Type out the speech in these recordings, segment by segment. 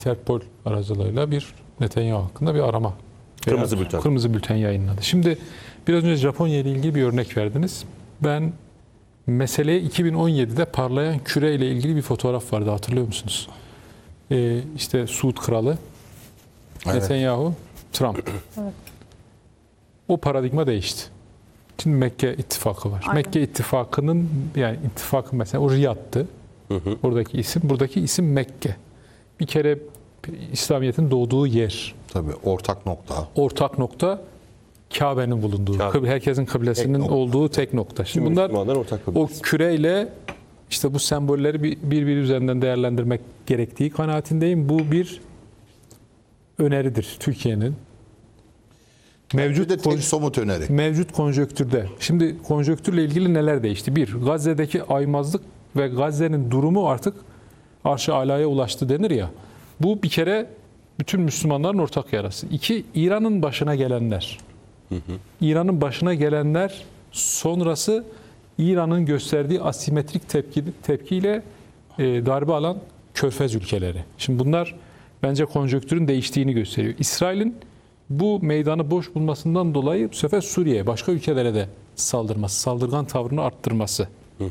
Interpol aracılığıyla bir Netanyahu hakkında bir arama. Kırmızı bülten. Kırmızı bülten yayınladı. Şimdi biraz önce Japonya ile ilgili bir örnek verdiniz. Ben meseleye 2017'de parlayan küre ile ilgili bir fotoğraf vardı, hatırlıyor musunuz? İşte Suud Kralı, Evet. Netanyahu, Trump. Evet. O paradigma değişti. Şimdi Mekke ittifakı var. Aynen. Mekke ittifakının, yani ittifakın mesela o Riyad'tı. Oradaki isim, buradaki isim Mekke. Bir kere İslamiyet'in doğduğu yer. Tabii ortak nokta. Ortak nokta Kabe'nin bulunduğu, Kabe. herkesin kıblesinin Tek nokta. olduğu tek nokta. Şimdi Tüm bunlar Müslümanların ortak o kıblesi. küreyle işte bu sembolleri birbiri üzerinden değerlendirmek gerektiği kanaatindeyim. Bu bir öneridir Türkiye'nin. Bir de tek somut öneri. Mevcut konjonktürde. Şimdi konjonktürle ilgili neler değişti? Bir, Gazze'deki aymazlık ve Gazze'nin durumu artık arş-ı alaya ulaştı denir ya. Bu bir kere bütün Müslümanların ortak yarası. İki, İran'ın başına gelenler. İran'ın başına gelenler sonrası İran'ın gösterdiği asimetrik tepkiyle darbe alan Körfez ülkeleri. Şimdi bunlar bence konjonktürün değiştiğini gösteriyor. İsrail'in bu meydanı boş bulmasından dolayı bu sefer Suriye'ye, başka ülkelere de saldırması, saldırgan tavrını arttırması.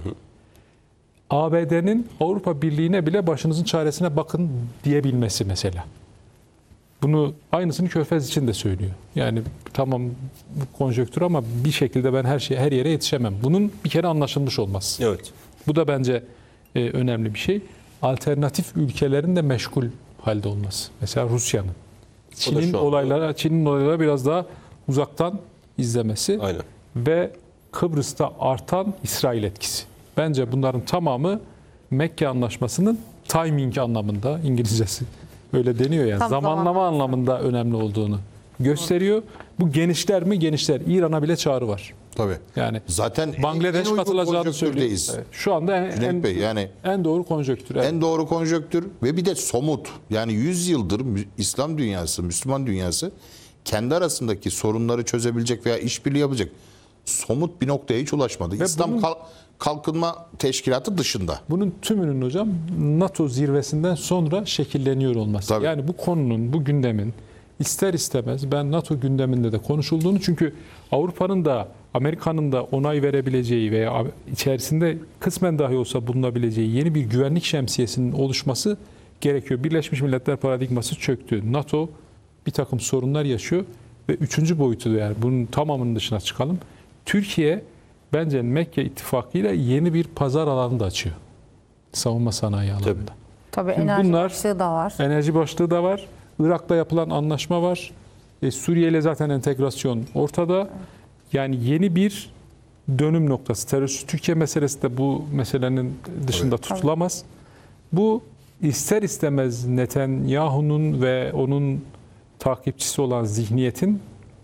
ABD'nin Avrupa Birliği'ne bile başınızın çaresine bakın diyebilmesi mesela. Bunu aynısını Körfez için de söylüyor. Yani tamam bu konjonktür ama bir şekilde ben her yere yetişemem. Bunun bir kere anlaşılmış olması. Evet. Bu da bence önemli bir şey. Alternatif ülkelerin de meşgul halde olması. Mesela Rusya'nın. Çin'in şu an- olaylara biraz daha uzaktan izlemesi Aynen. ve Kıbrıs'ta artan İsrail etkisi. Bence bunların tamamı Mekke Anlaşması'nın timing anlamında, İngilizcesi öyle deniyor yani, Tam zamanlama zamanlaması. anlamında önemli olduğunu gösteriyor. Bu genişler mi? Genişler. İran'a bile çağrı var. Tabii. Yani Zaten Bangladeş en uygun katılacağını söylüyor. konjonktürdeyiz. Evet. Şu anda Cüneyt Bey, yani en doğru konjonktür. Evet. en doğru konjonktür ve bir de somut. Yani 100 yıldır İslam dünyası, Müslüman dünyası kendi arasındaki sorunları çözebilecek veya işbirliği yapacak somut bir noktaya hiç ulaşmadı. İslam bunun- Kalkınma Teşkilatı dışında. Bunun tümünün hocam NATO zirvesinden sonra şekilleniyor olması. Tabii. Yani bu konunun, bu gündemin ister istemez ben NATO gündeminde de konuşulduğunu, çünkü Avrupa'nın da Amerika'nın da onay verebileceği veya içerisinde kısmen dahi olsa bulunabileceği yeni bir güvenlik şemsiyesinin oluşması gerekiyor. Birleşmiş Milletler paradigması çöktü. NATO bir takım sorunlar yaşıyor ve üçüncü boyutu da, yani bunun tamamının dışına çıkalım. Türkiye bence Mekke ittifakıyla yeni bir pazar alanı da açıyor. Savunma sanayi alanında. Tabii Şimdi enerji bunlar- başlığı da var. Enerji başlığı da var. Irak'ta yapılan anlaşma var. Suriye ile zaten entegrasyon ortada. Yani yeni bir dönüm noktası. Terörist Türkiye meselesi de bu meselenin dışında tutulamaz. Bu ister istemez Netanyahu'nun ve onun takipçisi olan zihniyetin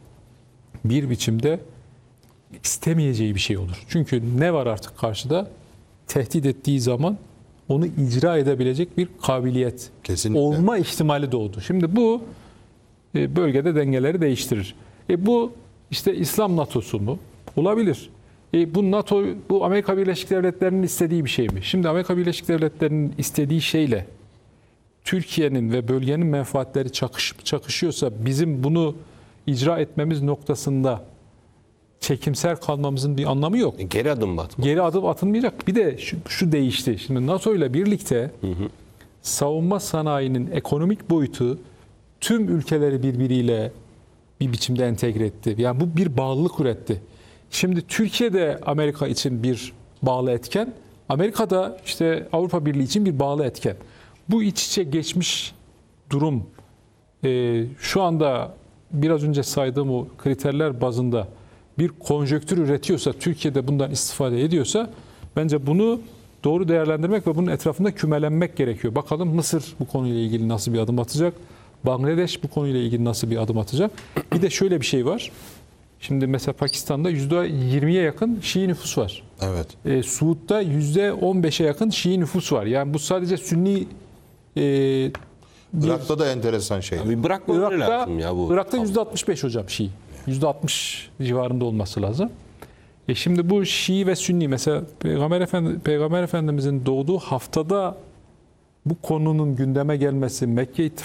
bir biçimde istemeyeceği bir şey olur. Çünkü ne var artık karşıda? Tehdit ettiği zaman onu icra edebilecek bir kabiliyet Kesinlikle. olma ihtimali doğdu. Şimdi bu bölgede dengeleri değiştirir. Bu işte İslam NATO'su mu? Olabilir. Bu NATO, bu Amerika Birleşik Devletleri'nin istediği bir şey mi? Şimdi Amerika Birleşik Devletleri'nin istediği şeyle Türkiye'nin ve bölgenin menfaatleri çakışıyorsa bizim bunu icra etmemiz noktasında çekimser kalmamızın bir anlamı yok. Geri adım mı atmak? Geri adım atılmayacak. Bir de şu değişti. Şimdi NATO ile birlikte savunma sanayinin ekonomik boyutu tüm ülkeleri birbiriyle bir biçimde entegre etti. Yani bu bir bağlılık üretti. Şimdi Türkiye de Amerika için bir bağlı etken, Amerika da işte Avrupa Birliği için bir bağlı etken. Bu iç içe geçmiş durum şu anda biraz önce saydığım o kriterler bazında bir konjonktür üretiyorsa, Türkiye'de bundan istifade ediyorsa, bence bunu doğru değerlendirmek ve bunun etrafında kümelenmek gerekiyor. Bakalım Mısır bu konuyla ilgili nasıl bir adım atacak? Bangladeş bu konuyla ilgili nasıl bir adım atacak? Bir de şöyle bir şey var. Şimdi mesela Pakistan'da %20'ye yakın Şii nüfus var. Evet. Suud'da %15'e yakın Şii nüfus var. Yani bu sadece Sünni Irak'ta da enteresan şey. Bir bırakmaları lazım ya bu. Irak'ta %65 hocam Şii. %60 civarında olması lazım. Şimdi bu Şii ve Sünni, mesela Peygamber Efendimizin doğduğu haftada bu konunun gündeme gelmesi Mekke